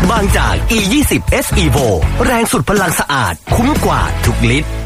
บางจาก E20 S Evo แรงสุดพลังสะอาดคุ้มกว่าทุกลิตร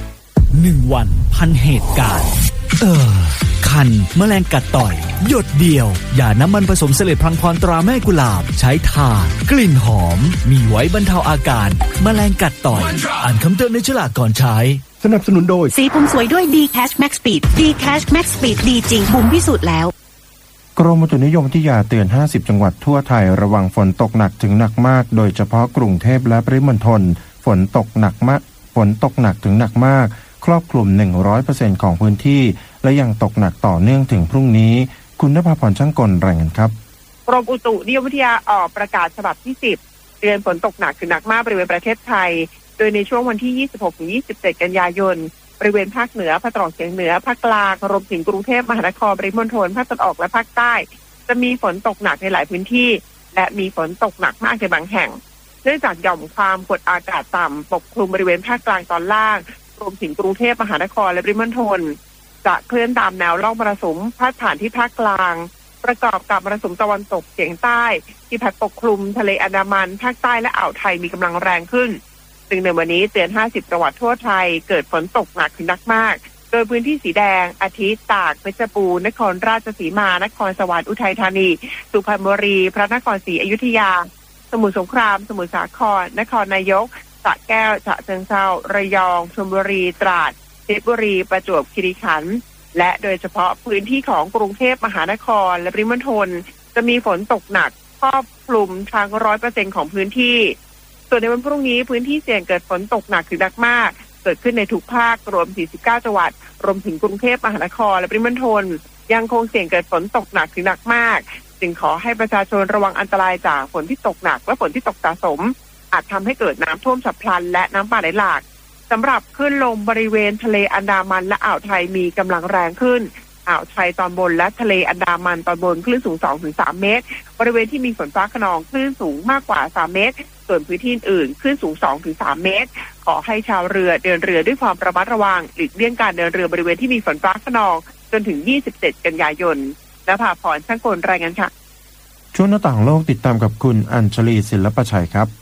1 วันพันเหตุการณ์คันแมลงกัดต่อยหยดเดียวอย่าน้ำมันผสมเสลดพลังพรตราแม่กุหลาบใช้ทากลิ่นหอมมีไว้บรรเทาอาการแมลงกัดต่อยอ่านคำเตือนในฉลากก่อนใช้สนับสนุนโดยสีผมสวยด้วย D-Cash Max Speed D-Cash Max Speed ดีจริงบุ๋มพิสูจน์แล้วกรมอุตุนิยมวิทยาเตือน50จังหวัดทั่วไทยระวังฝนตกหนักถึงหนักมากโดยเฉพาะกรุงเทพและปริมณฑลฝนตกหนักถึงหนักมากครอบคลุม 100% ของพื้นที่และยังตกหนักต่อเนื่องถึงพรุ่งนี้คุณณภาพรช่างกลรายงานครับกรมอุตุนิยมวิทยาออกประกาศฉบับที่10เตือนฝนตกหนักถึงหนักมากบริเวณประเทศไทยโดยในช่วงวันที่ 26-27 กันยายนบริเวณภาคเหนือภาคตะวันออกเฉียงเหนือภาคกลางรวมถึงกรุงเทพมหานครปริมณฑลภาคตะวันออกและภาคใต้จะมีฝนตกหนักในหลายพื้นที่และมีฝนตกหนักมากในบางแห่งเนื่องจากหย่อมความกดอากาศต่ำปกคลุมบริเวณภาคกลางตอนล่างรวมถึงกรุงเทพมหานครและปริมณฑลจะเคลื่อนตามแนวร่องมรสุมพาดผ่านที่ภาคกลางประกอบกับมรสุมตะวันตกเฉียงใต้ที่พัดปกคลุมทะเลอันดามันภาคใต้และอ่าวไทยมีกำลังแรงขึ้นซึ่งในวันนี้เตือน50จังหวัดทั่วไทยเกิดฝนตกหนักถึงหนักมากโดยพื้นที่สีแดงอาทิตากเพชรบูรณ์นครราชสีมานครสวรรค์อุทัยธานีสุพรรณบุรีพระนครศรีอยุธยาสมุทรสงครามสมุทรสาครนครนายกสระแก้วฉะเชิงเทราระยองชลบุรีตราดเพชรบุรีประจวบคีรีขันธ์และโดยเฉพาะพื้นที่ของกรุงเทพมหานครและปริมณฑลจะมีฝนตกหนักครอบคลุมทั้ง 100% ของพื้นที่ส่วนในวันพรุ่งนี้พื้นที่เสี่ยงเกิดฝนตกหนักถึงหนักมากเกิดขึ้นในทุกภาครวม49จังหวัดรวมถึงกรุงเทพมหานครและปริมณฑลยังคงเสี่ยงเกิดฝนตกหนักถึงหนักมากจึงขอให้ประชาชนระวังอันตรายจากฝนที่ตกหนักและฝนที่ตกสะสมอาจทำให้เกิดน้ำท่วมฉับพลันและน้ำป่าไหลหลากสำหรับคลื่นลมบริเวณทะเลอันดามันและอ่าวไทยมีกำลังแรงขึ้นอ่าวไทยตอนบนและทะเลอันดามันตอนบนคลื่นสูง 2-3 เมตรบริเวณที่มีฝนฟ้าคะนองคลื่นสูงมากกว่า3เมตรส่วนพื้นที่อื่นคลื่นสูง 2-3 เมตรขอให้ชาวเรือเดินเรือด้วยความระมัดระวังหลีกเลี่ยงการเดินเรือบริเวณที่มีฝนฟ้าคะนองจนถึง27กันยายนณภาพรช่างกลรายงานค่ะช่วงหน้าต่างโลกติดตามกับคุณอัญชลีศิลปชัยครับ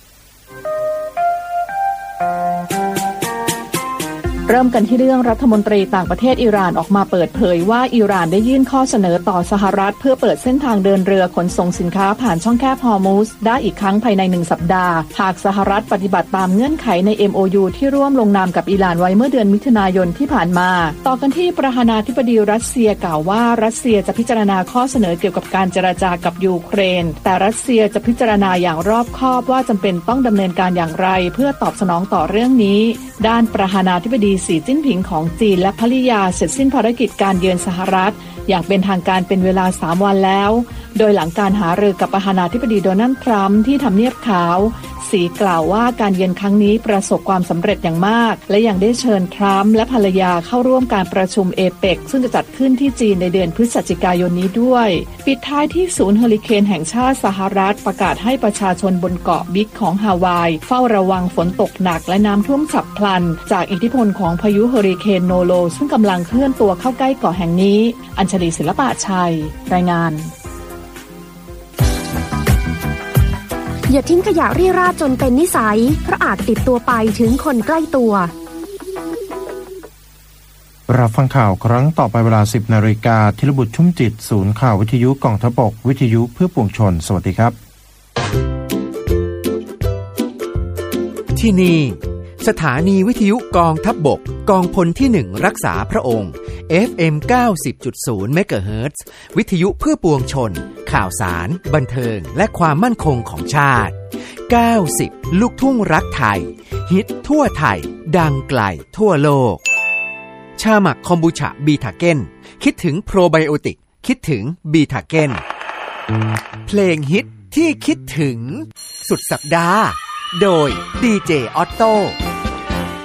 เริ่มกันที่เรื่องรัฐมนตรีต่างประเทศอิหร่านออกมาเปิดเผยว่าอิหร่านได้ยื่นข้อเสนอต่อสหรัฐเพื่อเปิดเส้นทางเดินเรือขนส่งสินค้าผ่านช่องแคบฮอร์มุสได้อีกครั้งภายใน1สัปดาห์หากสหรัฐปฏิบัติตามเงื่อนไขใน MOU ที่ร่วมลงนามกับอิหร่านไว้เมื่อเดือนมิถุนายนที่ผ่านมาต่อกันที่ประธานาธิบดีรัสเซียกล่าวว่ารัสเซียจะพิจารณาข้อเสนอเกี่ยวกับการเจรจากับยูเครนแต่รัสเซียจะพิจารณาอย่างรอบคอบว่าจำเป็นต้องดำเนินการอย่างไรเพื่อตอบสนองต่อเรื่องนี้ด้านประธานาธิบดีสีจิ้นผิงของจีนและภริยาเสร็จสิ้นภารกิจการเยือนสหรัฐอย่างเป็นทางการเป็นเวลา3วันแล้วโดยหลังการหารือกับประธานาธิบดีโดนัลด์ทรัมป์ที่ทำเนียบขาวสีกล่าวว่าการเยือนครั้งนี้ประสบความสำเร็จอย่างมากและยังได้เชิญทรัมป์และภรรยาเข้าร่วมการประชุมเอเปกซึ่งจะจัดขึ้นที่จีนในเดือนพฤศจิกายนนี้ด้วยปิดท้ายที่ศูนย์เฮอริเคนแห่งชาติสหรัฐประกาศให้ประชาชนบนเกาะบิ๊กของฮาวายเฝ้าระวังฝนตกหนักและน้ำท่วมฉับพลันจากอิทธิพลของพายุเฮอริเคนโนโลซึ่งกำลังเคลื่อนตัวเข้าใกล้เกาะแห่งนี้อัญชลีศิลปะชัยรายงานอย่าทิ้งขยะเรี่ยราดจนเป็นนิสัยเพราะอาจติดตัวไปถึงคนใกล้ตัวรับฟังข่าวครั้งต่อไปเวลา 10 นาฬิกาธีรบุตรชุ่มจิตศูนย์ข่าววิทยุกองทัพบกวิทยุเพื่อปวงชนสวัสดีครับที่นี่สถานีวิทยุกองทัพบกกองพลที่1รักษาพระองค์ FM 90.0 เมกะเฮิรตซ์ วิทยุเพื่อปวงชนข่าวสารบันเทิงและความมั่นคงของชาติ90ลูกทุ่งรักไทยฮิตทั่วไทยดังไกลทั่วโลกชาหมักคอมบูชาบีทาเก้นคิดถึงโปรไบโอติกคิดถึงบีทาเก้นเพลงฮิตที่คิดถึงสุดสัปดาห์โดยดีเจออตโต้